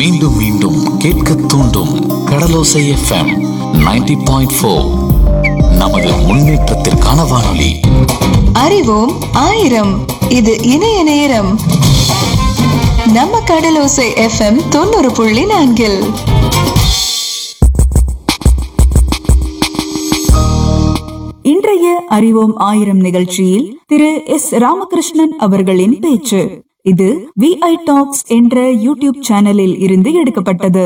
மீண்டும் மீண்டும் கேட்க தூண்டும் கடலோசை எஃப்எம் 90.4. நமது முன்னேற்றத்திற்கான வானொலி. அறிவோம் ஆயிரம். இது இணைய நேரம். நம்ம கடலோசை எஃப்எம் 90.4. இன்றைய அறிவோம் ஆயிரம் நிகழ்ச்சியில் திரு எஸ் ராமகிருஷ்ணன் அவர்களின் பேச்சு. இது VI டாக்ஸ் என்ற யூடியூப் சேனலில் இருந்து எடுக்கப்பட்டது.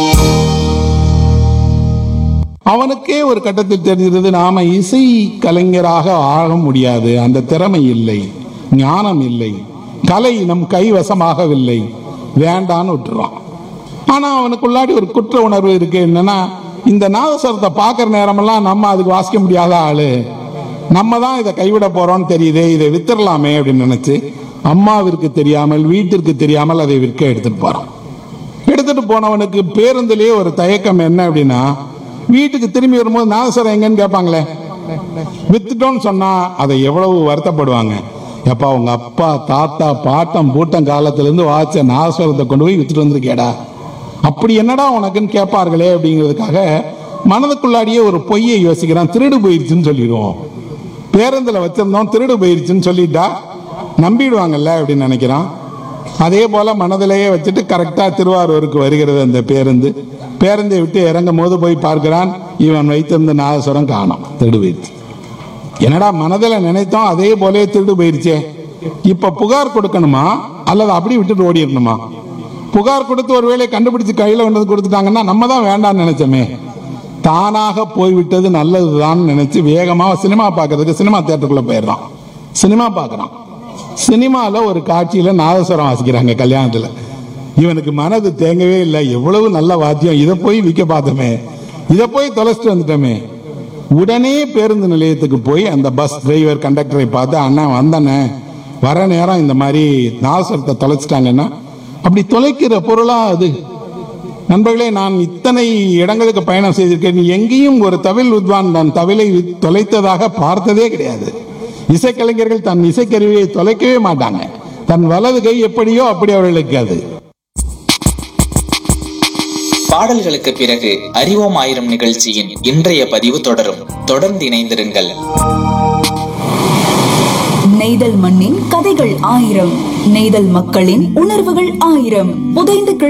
அவனுக்கே ஒரு கட்டத்தில் தெரிஞ்சது, நாம இசை கலைஞராக ஆக முடியாது, அந்த திறமை இல்லை, ஞானம் இல்லை, கலை நம் கைவசமாகவில்லை, வேண்டான்னு விட்டுறான். ஆனா அவனுக்குள்ளாடி ஒரு குற்ற உணர்வு இருக்கு. என்னன்னா, இந்த நாதஸ்வரத்தை பார்க்கற நேரமெல்லாம் நம்ம அதுக்கு வாசிக்க முடியாத ஆளு, நம்ம தான் இதை கைவிட போறோம்னு தெரியுதே, இதை வித்துடலாமே அப்படின்னு நினைச்சு அம்மாவிற்கு தெரியாமல், வீட்டிற்கு தெரியாமல் அதை விற்க எடுத்துட்டு போறான். எடுத்துட்டு போனவனுக்கு பேருந்துலயே ஒரு தயக்கம் என்ன அப்படின்னா, வீட்டுக்கு திரும்பி வரும்போது நாதஸ்வரம் எங்கன்னு கேட்பாங்களே. வித்துட்டோன்னு சொன்னா அதை எவ்வளவு வருத்தப்படுவாங்க. எப்பா உங்க அப்பா தாத்தா பாட்டம் பூட்டம் காலத்துல இருந்து வாச்ச நாதஸ்வரத்தை கொண்டு போய் வித்துட்டு வந்திருக்கேடா, அப்படி என்னடா உனக்குன்னு கேட்பார்களே அப்படிங்கிறதுக்காக மனதுக்குள்ளாடியே ஒரு பொய்யை யோசிக்கிறான். திருடு போயிருச்சுன்னு சொல்லிடுவோம், பேருந்துல வச்சிருந்தோம் திருடு போயிருச்சுன்னு சொல்லிட்டா நம்பிடுவாங்கல்ல அப்படின்னு நினைக்கிறான். அதே போல மனதிலேயே வச்சுட்டு கரெக்டா திருவாரூருக்கு வருகிறது அந்த பேருந்து. பேருந்தை விட்டு இறங்கும் போது போய் பார்க்கிறான், இவன் வைத்திருந்த நாதஸ்வரம் காணோம், திருடு போயிருச்சு. என்னடா மனதில் நினைத்தோம், அதே போலே திருடு போயிருச்சே, இப்ப புகார் கொடுக்கணுமா அல்லது அப்படி விட்டுட்டு ஓடிடணுமா? புகார் கொடுத்து ஒருவேளை கண்டுபிடிச்சு கையில வந்து கொடுத்துட்டாங்கன்னா நம்ம தான் வேண்டாம்னு நினைச்சோமே. தானாக போய்விட்டது நல்லதுதான் நினைச்சு வேகமா சினிமா பார்க்கறதுக்கு சினிமா தியேட்டருக்குள்ள போயிடுறான். சினிமா பார்க்கறான். சினிமால ஒரு காட்சியில நாதஸ்வரம் வாசிக்கிறாங்க கல்யாணத்துல. இவனுக்கு மனது தேங்கவே இல்லை, எவ்வளவு நல்ல வாத்தியம், இதை போய் விற்க பார்த்தோமே, இதை போய் தொலைச்சிட்டு வந்துட்டோமே. உடனே பேருந்து நிலையத்துக்கு போய் அந்த பஸ் டிரைவர் கண்டக்டரை பார்த்து, அண்ணா வந்தண்ணே, வர நேரம் இந்த மாதிரி நாதஸ்வரத்தை தொலைச்சிட்டாங்கன்னா, அப்படி தொலைக்கிற பொருளா அது? நண்பர்களே, நான் இத்தனை இடங்களுக்கு பயணம் செய்திருக்கேன், எங்கேயும் ஒரு தவில் வித்வான் நான் தவிலை தொலைத்ததாக பார்த்ததே கிடையாது. இசைக்கலைஞர்கள் தன் இசைக்கருவியை தொலைக்கவே மாட்டாங்க. தன் வலது கை எப்படியோ அப்படி அவர்களுக்கு அது. பாடல்களுக்கு பிறகு அறிவோம் ஆயிரம் நிகழ்ச்சியின் இன்றைய பதிவு தொடரும். தொடர்ந்து இணைந்திருங்கள். நெய்தல் மண்ணின் கதைகள் ஆயிரம், நெய்தல் மக்களின் உணர்வுகள் ஆயிரம் புதைந்து